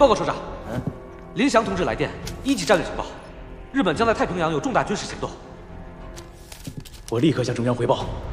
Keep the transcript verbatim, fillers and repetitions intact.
报告首长，嗯，林祥同志来电，一级战略情报，日本将在太平洋有重大军事行动。 我立刻向中央汇报。